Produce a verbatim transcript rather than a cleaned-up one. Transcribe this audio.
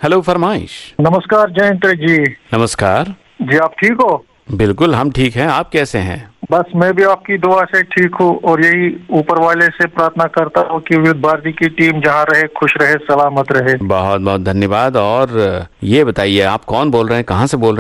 Hello फरमाइश। नमस्कार जयंत जी। नमस्कार जी आप ठीक हो? बिल्कुल हम ठीक हैं, आप कैसे हैं? बस मैं भी आपकी दुआ से ठीक हूँ और यही ऊपर वाले से प्रार्थना करता हूँ कि विविध भारती की टीम जहाँ रहे खुश रहे सलामत रहे। बहुत बहुत धन्यवाद। और ये बताइए आप कौन बोल रहे हैं, कहाँ से बोल रहे हैं?